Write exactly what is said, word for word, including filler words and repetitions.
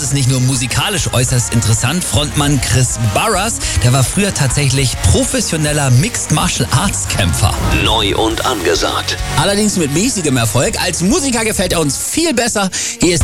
ist nicht nur musikalisch äußerst interessant. Frontmann Chris Barras, der war früher tatsächlich professioneller Mixed Martial Arts Kämpfer. Neu und angesagt. Allerdings mit mäßigem Erfolg. Als Musiker gefällt er uns viel besser. Hier ist